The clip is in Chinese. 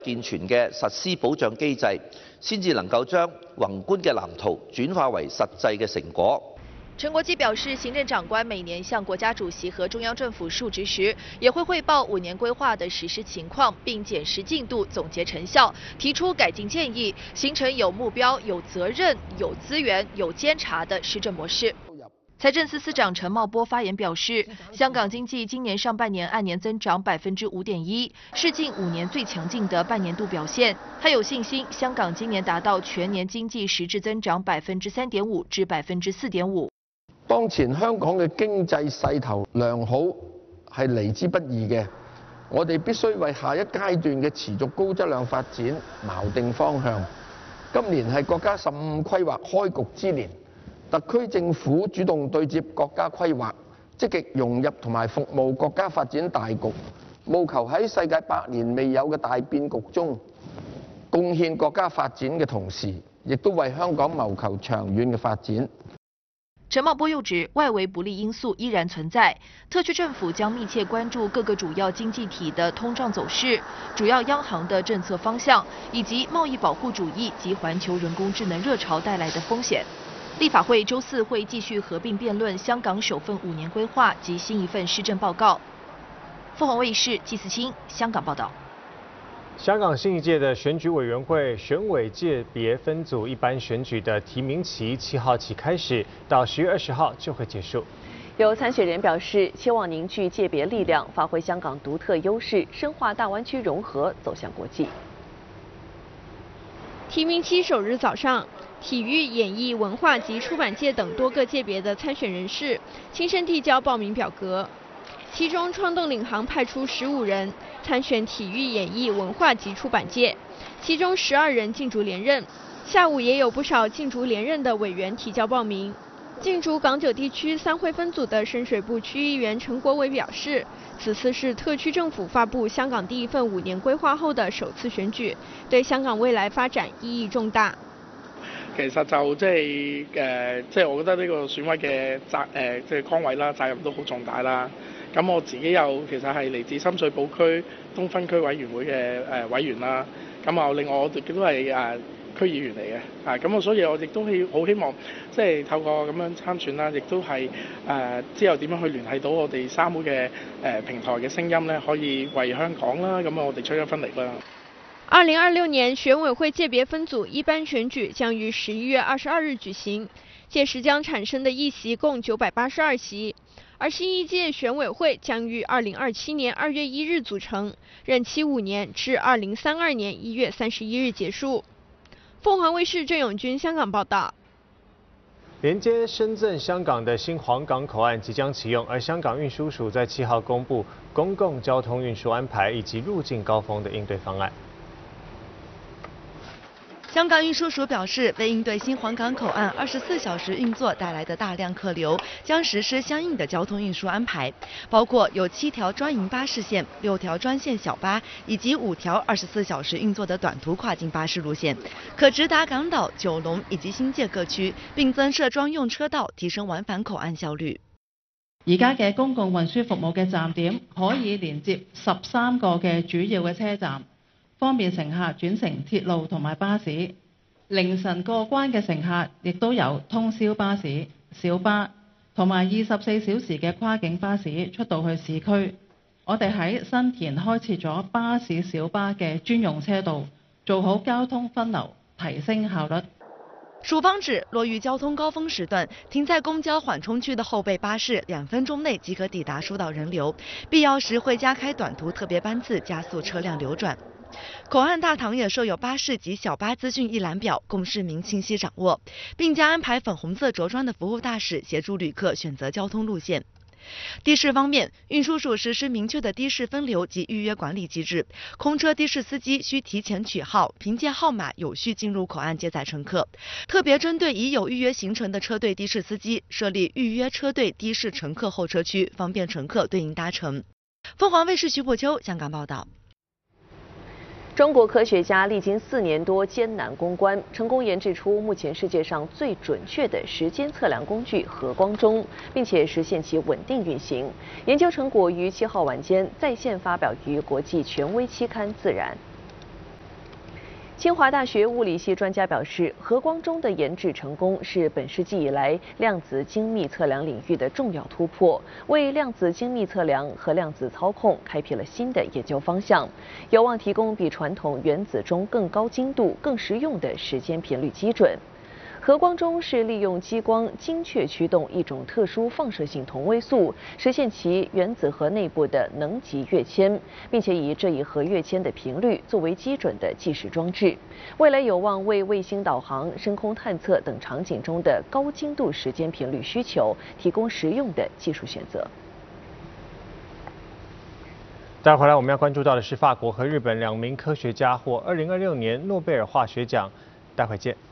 健全嘅實施保障機制，先至能夠將宏觀嘅藍圖轉化為實際嘅成果。 陈国基表示，行政长官每年向国家主席和中央政府述职时，也会汇报5年规划的实施情况，并检视进度、总结成效，提出改进建议，形成有目标、有责任、有资源、有监察的施政模式。财政司司长陈茂波发言表示，香港经济今年上半年按年增长5.1%，是近5年最强劲的半年度表现。他有信心，香港今年達到全年經濟實質增長3.5%至4.5%。 當前香港嘅經濟勢頭良好係嚟之不易嘅，我哋必須為下一階段嘅持續高質量發展錨定方向。今年係國家15規劃開局之年，特區政府主動對接國家規劃，積極融入同埋服務國家發展大局，務求喺世界100年未有嘅大變局中貢獻國家發展嘅同時，亦都為香港謀求長遠嘅發展。 陈茂波又指，外围不利因素依然存在，特区政府将密切关注各个主要经济体的通胀走势、主要央行的政策方向，以及贸易保护主义及环球人工智能热潮带来的风险。立法会周4会继续合并辩论香港首份5年规划及新一份施政报告。凤凰卫视季思清香港报道。 香港新一届的选举委员会选委界别分组一般选举的提名期7号起开始，到10月20号就会结束。 有参选人表示，希望凝聚界别力量，发挥香港独特优势，深化大湾区融合，走向国际。 提名期首日早上，体育、演艺、文化及出版界等多个界别的参选人士亲身递交报名表格。其中，创动领航派出15人参选体育、演艺、文化及出版界，其中12人竞逐连任。下午也有不少竞逐连任的委员提交报名。竞逐港9地区3会分组的深水埗区议员陈国伟表示，此次是特區政府發布香港第一份5年規劃後的首次選舉，對香港未來發展意義重大。 其實就即係我覺得呢個選委嘅即係崗位啦，責任都好重大啦。咁我自己又其實係嚟自深水埗區東分區委員會嘅委員啦。咁啊，另外我亦都係區議員嚟嘅，咁所以我亦都好希望即係透過咁樣參選啦，亦都係之後點樣去聯繫到我哋3會嘅平台嘅聲音咧，可以為香港啦，咁我哋出一分力啦。 2026年選委會界別分組一般選舉將於11月22日舉行，屆時將產生的議席共982席。而新一屆選委會將於2027年2月1日組成，任期5年至2032年1月31日結束。鳳凰衛視鄭永軍香港報道。 連接深圳、香港的新皇崗口岸即將啟用，而香港運輸署在7號公布公共交通運輸安排以及入境高峰的應對方案。 香港运输署表示，为应对新皇岗口岸24小时运作带来的大量客流，将实施相应的交通运输安排，包括有7条专营巴士线、6条专线小巴以及5条24小时运作的短途跨境巴士路线，可直达港岛、九龍以及新界各區，並增設專用車道，提升往返口岸效率。 而家嘅公共運輸服務嘅站點可以連接13個嘅主要嘅車站。方便乘客轉乘鐵路同埋巴士，凌晨過關嘅乘客亦都有通宵巴士、小巴同埋24小時嘅跨境巴士出到去市區。我哋喺新田開設咗巴士、小巴嘅專用車道，做好交通分流，提升效率。 署方指，落於交通高峰時段，停在公交緩衝區的後備巴士2分鐘內即可抵達疏導人流，必要時會加開短途特別班次，加速車輛流轉。口岸大堂也設有巴士及小巴資訊一覽表，供市民清晰掌握，並將安排粉紅色着裝的服務大使協助旅客選擇交通路線。的士方面，運輸署實施明確的的士分流及預約管理機制，空車的士司機需提前取號，憑借號碼有序進入口岸接載乘客。特別針對已有預約行程的車隊的士司機，設立預約車隊的士乘客候車區，方便乘客對應搭乘。鳳凰衛視徐寶秋香港報道。 中國科學家歷經4年多艱難攻關，成功研製出目前世界上最準確的時間測量工具核光鐘，並且實現其穩定運行。研究成果於7號晚間在線發表於國際權威期刊《自然》。 清华大学物理系专家表示，核光中的研制成功是本世纪以来量子精密测量领域的重要突破，为量子精密测量和量子操控开辟了新的研究方向，有望提供比传统原子钟更高精度、更实用的时间频率基准。核光中是利用激光精确驱动一种特殊放射性同位素，实现其原子核内部的能级跃迁，并且以这一核跃迁的频率作为基准的计时装置，未来有望为卫星导航、深空探测等场景中的高精度时间频率需求提供实用的技术选择。 待会儿来我们要关注到的是法国和日本2名科学家获2026年诺贝尔化学奖，待会见。